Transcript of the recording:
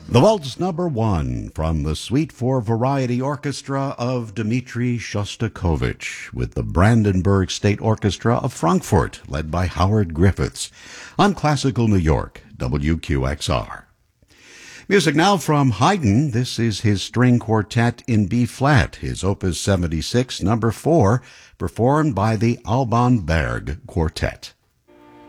The Waltz Number 1 from the Suite for Variety Orchestra of Dmitri Shostakovich with the Brandenburg State Orchestra of Frankfurt, led by Howard Griffiths, on Classical New York, WQXR. Music now from Haydn. This is his string quartet in B-flat, his Opus 76, number 4, performed by the Alban Berg Quartet.